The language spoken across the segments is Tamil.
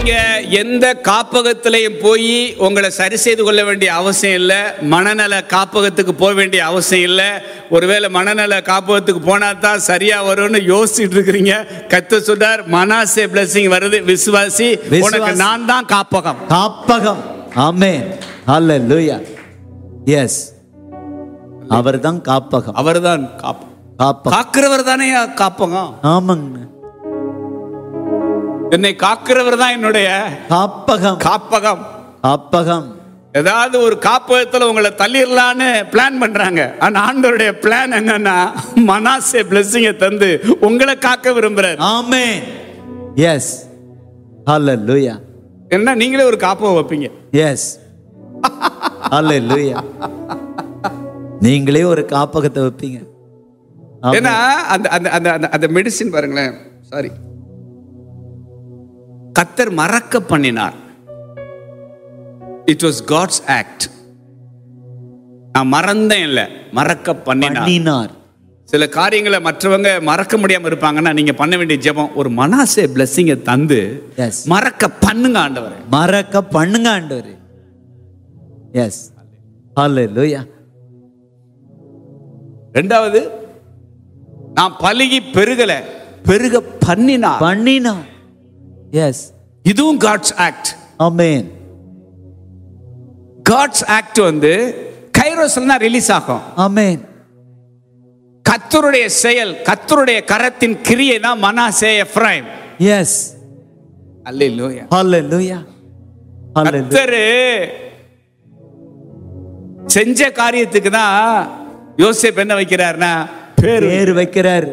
நீங்க எந்த காப்பகத்திலையும் போய் உங்களை சரி செய்து கொள்ள வேண்டிய அவசியம் இல்லை. மனநல காப்பகத்துக்கு போக வேண்டிய அவசியம் இல்லை. ஒருவேளை மனநல காப்பகத்துக்கு போனா தான் சரியா வரும்னு யோசிச்சுட்டு இருக்கிறீங்க. கர்த்தர் சொல்றார், மனாசே பிளஸிங் வருது, விசுவாசி, உனக்கு நான் தான் காப்பகம். காப்பகம். ஆமென். ஹல்லேலூயா. எஸ், அவர்தான் காப்பகம். அவர்தான் காப்பகம். காக்கிறவர் தானே காப்பகம். ஆமாங்க. என்னை காக்கிறவர் தான் என்னுடைய காப்பகம். காப்பகம். காப்பகம். ஏதாவது ஒரு காப்பகத்துல உங்களை தள்ளிடலான்னு பிளான் பண்றாங்க. ஆனா ஆண்டவருடைய பிளான் என்னன்னா, மனாசே பிளஸிங்கை தந்து உங்களை காக்க விரும்புறார். ஆமென். எஸ், ஹல்லேலூயா. என்ன நீங்களே ஒரு காப்பகம் வைப்பீங்க. எஸ், ஹல்லேலூயா. நீங்களே ஒரு காப்பகத்தை வைப்பீங்க. ஏன்னா அந்த அந்த அந்த அந்த மெடிசின் பாருங்களேன். சாரி, கர்த்தர் மறக்க பண்ணினார். It was God's act. நான் மறந்தேன் இல்ல, மறக்க பண்ணினார். சில காரியங்களை மற்றவங்க மறக்க முடியாம இருப்பாங்கன்னா, நீங்க பண்ண வேண்டிய ஜெபம், ஒரு மனாசே பிளஸிங்கை தந்து மறக்க பண்ணுங்க ஆண்டவரே. மறக்க பண்ணுங்க ஆண்டவரே. எஸ், ஹல்லேலூயா. இரண்டாவது, நான் பலுகி பெருகல, பெருக பண்ணினார். எஸ், இதுவும் காட்ஸ் ஆக்ட். ஆமென். காட்ஸ் ஆக்ட் வந்து கைரோஸ்ல தான் ரிலீஸ் ஆகும். ஆமென். கர்த்தருடைய செயல், கர்த்தருடைய கரத்தின் கிரியை தான் மனாசே எப்ராயிம். எஸ், அல்லேலூயா. ஹல்லேலூயா. கர்த்தர் செஞ்ச காரியத்துக்கு தான் யோசேப்பு என்ன வைக்கிறார்னா, பேர் வைக்கிறார்.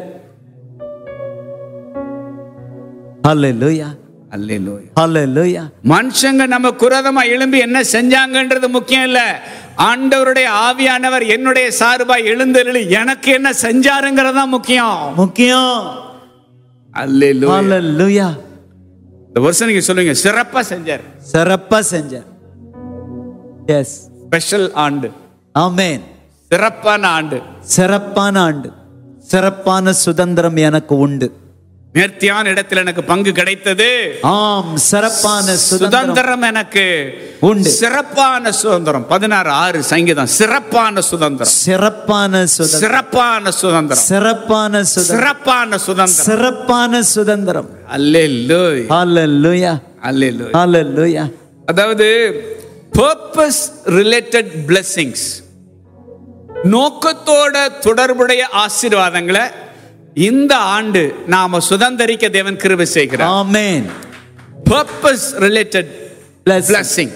ஹல்லேலூயா. அல்லேலூயா. ஹல்லேலூயா. மனுஷங்க நம்ம குரதமா எழும்பி என்ன செஞ்சாங்கன்றது முக்கியம் இல்ல. ஆண்டவருடைய ஆவியானவர் என்னுடைய சார்பாய் எழுந்தருளி எனக்கு என்ன செஞ்சாருங்கிறது தான் முக்கியம். அல்லேலூயா. ஹல்லேலூயா. இந்த வருஷம் நீங்க சொல்லுங்க, சிறப்பா செஞ்சார். எஸ், ஸ்பெஷல் ஆண்டு. ஆமென். சிறப்பான ஆண்டு. சிறப்பான சுதந்திரம் எனக்கு உண்டு. நேர்த்தியான இடத்தில் எனக்கு பங்கு கிடைத்தது. ஆம், சிறப்பான சுதந்திரம் எனக்கு உண்டு. சிறப்பான சுதந்திரம். 16:6 சங்கீதம். சிறப்பான சுதந்திரம். அல்லேலூயா. அதாவது purpose related blessings, நோக்கத்தோட தொடர்புடைய ஆசீர்வாதங்களை இந்த ஆண்டு நாம சுதந்தரிக்க தேவன் கிருபை செய்கிறார். ஆமென். purpose related blessing.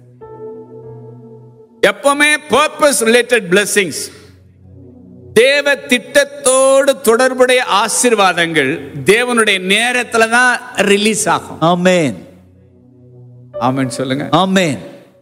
எப்பவுமே purpose related blessings, தேவ திட்டத்தோடு தொடர்புடைய ஆசீர்வாதங்கள் தேவனுடைய நேரத்துல தான் ரிலீஸ் ஆகும். ஆமென். ஆமென் சொல்லுங்க. ஆமென்.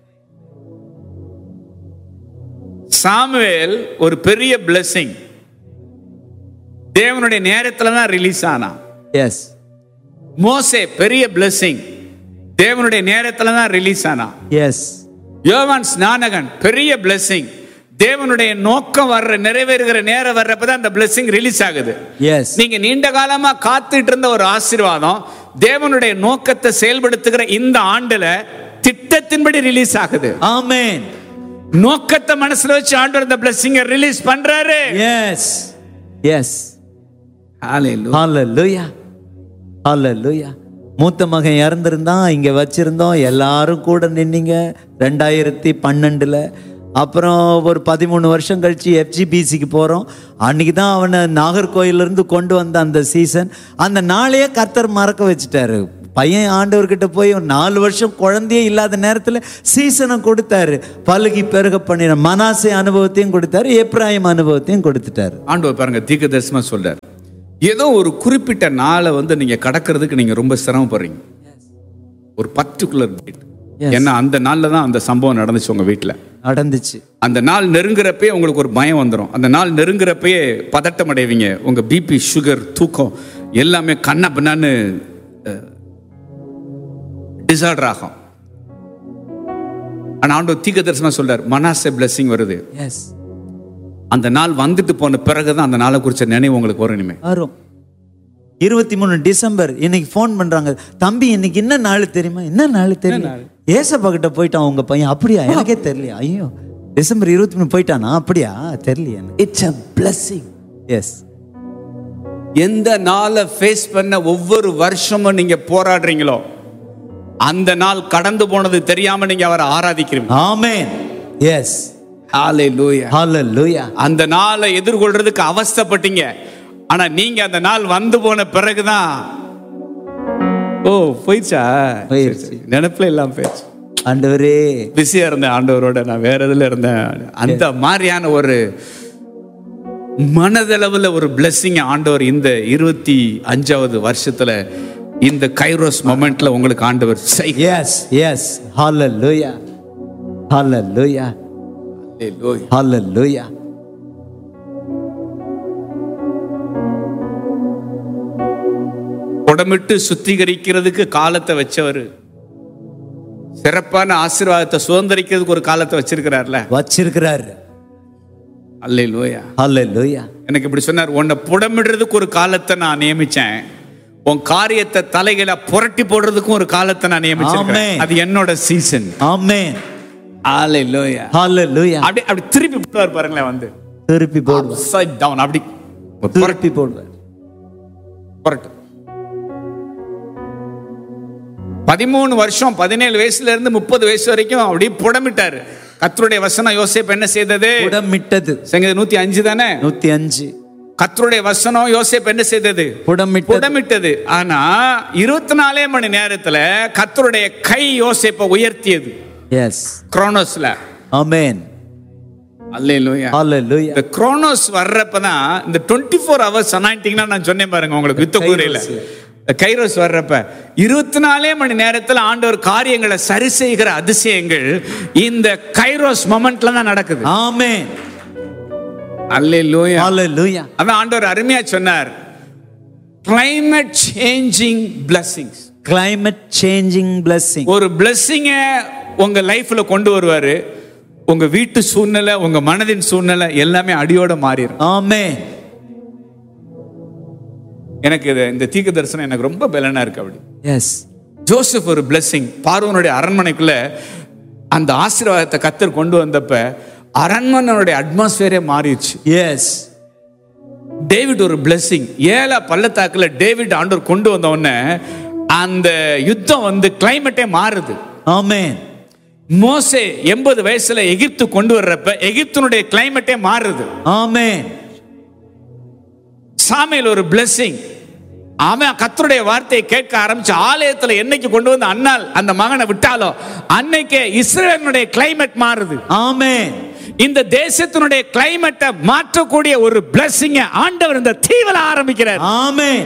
சாமுவேல் ஒரு பெரிய blessing தேவனுடைய நேரத்துல தான் ரிலீஸ் ஆனா. எஸ். மோசே பெரிய blessing தேவனுடைய நேரத்துல தான் ரிலீஸ் ஆனா. எஸ். யோவான் ஸ்நானகன் பெரிய blessing தேவனுடைய நோக்கம் நிறைவேறுகிற நேரம் வர்றப்பதான் அந்த blessing ரிலீஸ் ஆகுது. எஸ். நீங்க நீண்ட காலமா காத்துட்டு இருந்த ஒரு ஆசீர்வாதம் தேவனுடைய நோக்கத்தை செயல்படுத்துகிற இந்த ஆண்டுல திட்டத்தின்படி ரிலீஸ் ஆகுது. ஆமென். நோக்கத்தை மனசுல வச்சு ஆண்டவர் இந்த blessing-ஐ ரிலீஸ் பண்றாரு. எஸ். எஸ். ஹல்லேலூயா. ஹல்லேலூயா. மூத்த மகன் இறந்திருந்தான், இங்க வச்சிருந்தோம், எல்லாரும் கூட நின்னீங்க 2012. அப்புறம் ஒரு 13 வருஷம் கழிச்சு FGBCக்கு போறோம். அன்னைக்கு தான் அவனை நாகர்கோயிலிருந்து கொண்டு வந்த அந்த சீசன். அந்த நாளையே கர்த்தர் மறக்க வச்சுட்டாரு. பையன் ஆண்டவர்கிட்ட போய் 4 வருஷம் குழந்தையே இல்லாத நேரத்தில் சீசனை கொடுத்தாரு. பலுகி பெருக பண்ணின மனாசே அனுபவத்தையும் கொடுத்தாரு, எப்ராயிம் அனுபவத்தையும் கொடுத்துட்டாரு. ஆண்டவர் பாருங்க, தீர்க்கதரிசனமா சொல்றாரு, ஏதோ ஒரு குறிப்பிட்ட நாளை வந்து நீங்க கடக்கிறதுக்கு நீங்க ரொம்ப சிரமப்படுறீங்க. ஒரு பர்டிகுலர் டேட். ஏன்னா அந்த நாள்ல தான் அந்த சம்பவம் நடந்துச்சு, உங்க வீட்டுல நடந்துச்சு. அந்த நாள் நெருங்குறப்பே உங்களுக்கு ஒரு பயம் வந்துடும். அந்த நாள் நெருங்குறப்பே பதட்டம் அடைவீங்க. உங்க பிபி, சுகர், தூக்கம் எல்லாமே கண்ணா பின்னான்னு டிசார்டர் ஆகும். ஆனா ஆண்டவர் தீர்க்கதரிசனமா சொல்றார், மனாசே blessing வருது. எஸ். அந்த நாள் வந்துட்டு போன பிறகுதான் அந்த நாளை குறிச்ச நினைவு உங்களுக்கு வரும். இனிமே வரும். 23 டிசம்பர் இன்னைக்கு ஃபோன் பண்றாங்க, தம்பி இன்னைக்கு என்ன நாள் தெரியுமா? என்ன நாள் தெரியுமா? ஏசப்பா கிட்ட போயிட்டான் உங்க பையன். அப்படியா? எனக்கே தெரியலையா. ஐயோ, டிசம்பர் 23 போயிட்டானா? அப்படியா? தெரியலையா. It's a blessing. எஸ். எந்த நாளை ஃபேஸ் பண்ண ஒவ்வொரு வருஷமும் நீங்க போராடுறீங்களோ அந்த நாள் கடந்து போனது தெரியாம நீங்க அவரை ஆராதிக்கிறீங்க. ஆமென். எஸ். ஹalleluya. ஹalleluya. அந்த நாளை எதிர்கொள்றதுக்கு அவஸ்தைப்பட்டீங்க. ஆனா நீங்க அந்த நாள் வந்து போன பிறகுதான் போயிடுச்சா, நினைப்புல எல்லாம் போயிடுச்சு. ஆண்டவரே, பிஸியா இருந்தேன் ஆண்டவரோட, நான் வேற இதுல இருந்தேன். அந்த மாதிரியான ஒரு மனதளவுல ஒரு பிளெஸிங் ஆண்டவர் இந்த 25வது வருஷத்துல இந்த கைரோஸ் மொமெண்ட்ல உங்களுக்கு ஆண்டவர் எஸ் எஸ். ஹalleluya. ஹalleluya. ஹalleluya. உடமிட்டு சுத்திகரிக்கிறதுக்கு காலத்தை வச்சவர், சிறப்பான ஆசீர்வாதத்தை சுதந்திரிக்கிறதுக்கு ஒரு காலத்தை வச்சிருக்கிறார். அல்லேலூயா. ஹalleluya. எனக்கு இப்படி சொன்னார், உன்னை புடமிடுறதுக்கு ஒரு காலத்தை நான் நியமிச்சேன், உன் காரியத்தை தலைகளை புரட்டி போடுறதுக்கும் ஒரு காலத்தை நான் நியமிச்சேன். அது என்னோட சீசன். ஆமென். அல்லேலூயா. ஹalleluya. அப்படி திருப்பி போடுவார் பாருங்களேன், வந்து திருப்பி போடுவார். upside down, அப்படி திருப்பி போடுவார். புரட்டு. 13 வருஷம் 17 வயசுல இருந்து 30 வயசு வரைக்கும் அப்படியே புடமிட்டாரு. கர்த்தருடைய வசனம் யோசேப்பு என்ன செய்தது? புடமிட்டது. சங்கீதம் 105 தானே? 105. கர்த்தருடைய வசனம் யோசேப்பு என்ன செய்தது? புடமிட்டது. ஆனா 24 மணி நேரத்துல கர்த்தருடைய கை யோசேப்பை உயர்த்தியது. எஸ். குரோனோஸ்ல. ஆமென். அல்லேலூயா. ஹalleluya. இந்த குரோனோஸ் வர்றப்பதான் இந்த 24 ஹவர்ஸ் அனாயிண்டிங்னா நான் சொன்னேன் பாருங்க உங்களுக்கு யுத்த கூரையில. கைரோஸ் வர்றப்ப 24 மணி நேரத்தில் ஆண்டவர் காரியங்களை சரி செய்கிற அதிசயங்கள் இந்த கைரோஸ் மொமெண்ட்ல தான் நடக்குது. ஆமென். அல்லேலூயா. ஹalleluya. அதான் ஆண்டவர் அருமையா சொன்னார், climate changing blessings. climate changing blessing. ஒரு blessing உங்க லைஃப்ல கொண்டு வருவாரு. உங்க வீட்டு சூழ்நிலை, உங்க மனதின் சூழ்நிலை எல்லாமே அடியோட மாறிடும். ஆமென். எனக்கு இந்த தீர்க்க தரிசனம் எனக்கு ரொம்ப பலனா இருக்கு. அப்படி எஸ். ஜோசப் ஒரு பிளெஸிங். பார்வோனுடைய அரண்மனைக்குள்ள அந்த ஆசீர்வாதத்தை கர்த்தர் கொண்டு வந்தப்ப அரண்மனையுடைய அட்மாஸ்பியரே மாறிடுச்சு. எஸ். டேவிட் ஒரு பிளெஸிங். ஏலா பள்ளத்தாக்குல டேவிட் ஆண்டவர் கொண்டு வந்த உடனே அந்த யுத்தம் வந்து கிளைமேட்டே மாறுது. ஆமென். மோசே 80 வயசுல எகிப்து கொண்டு வர்றப்ப எகிப்தினுடைய கிளைமேட்டே மாறுது. ஆமென். சாமுவேல் ஒரு பிளெஸிங். அவன் கர்த்தருடைய வார்த்தையை கேட்க ஆரம்பிச்சு ஆலயத்துல என்னைக்கு கொண்டு வந்து அன்னாள் அந்த மகனை விட்டாலோ அன்னைக்கு இஸ்ரவேலுடைய கிளைமேட் மாறுது. ஆமென். இந்த தேசத்தினுடைய கிளைமேட்டை மாற்றக்கூடிய ஒரு பிளெஸிங் ஆண்டவர் இந்த தீவில ஆரம்பிக்கிறார். ஆமென்.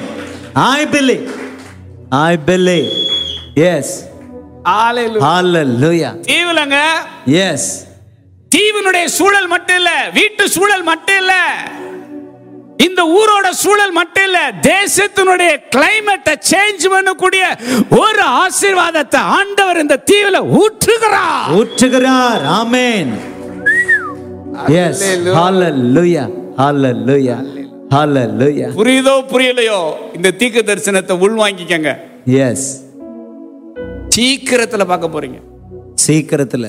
I believe. Yes. Hallelujah. தீவிலங்க. Yes. தீவினுடைய சூழல் மட்டும் இல்ல, வீட்டு சூழல் மட்டும் இல்ல, இந்த ஊரோட சூழல் மட்டும் இல்ல, தேசத்தினுடைய கிளைமேட்டை சேஞ்ச் பண்ணக்கூடிய ஒரு ஆசீர்வாதத்தை ஆண்டவர் இந்த தீவில ஊற்றுகிறார். ஆமென். Yes. Hallelujah. Hallelujah. Hallelujah. புரியுதோ புரியலையோ இந்த தீர்க்க தரிசனத்தை உள்வாங்கிக்கங்க. Yes. சீக்கிரத்துல பார்க்க போறீங்க. சீக்கிரத்துல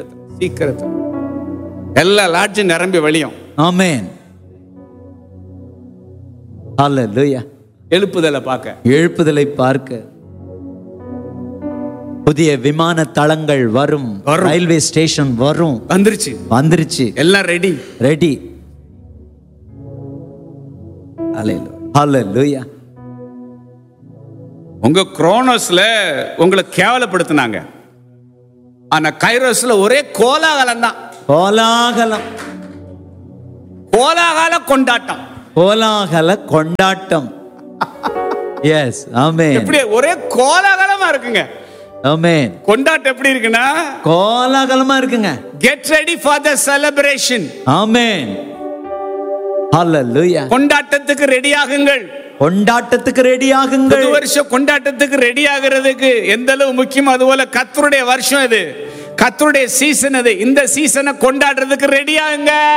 எல்லா லாட்ஜும் நிரம்பி வழியும். ஆமென். Hallelujah. எழுப்புதலை பார்க்க புதிய விமான தளங்கள் வரும். ரயில்வே ஸ்டேஷன் வரும். வந்துருச்சு. எல்லாம் ரெடி. Hallelujah. உங்க குரோனோஸ்ல உங்களை கேவலப்படுத்தினாங்க. ஆனா கைரோஸ்ல ஒரே கோலாகலம் தான். கோலாகல கொண்டாட்டம். எஸ். ஆமென். எப்படி ஒரே கோலாகலமா இருக்குங்க. ஆமென். கொண்டாட்டம் எப்படி இருக்குன்னா கோலாகலமா இருக்குங்க. Get ready for the celebration. Amen. Hallelujah. கொண்டாட்டத்துக்கு ready ஆகுங்கள். புது வருஷ கொண்டாட்டத்துக்கு ரெடி ஆகிறதுக்கு எந்த அளவு முக்கியம் அதுபோல கர்த்தருடைய வருஷம் இது, கர்த்தருடைய சீசன் இது. இந்த சீசனை கொண்டாடுறதுக்கு ரெடி ஆகுங்க.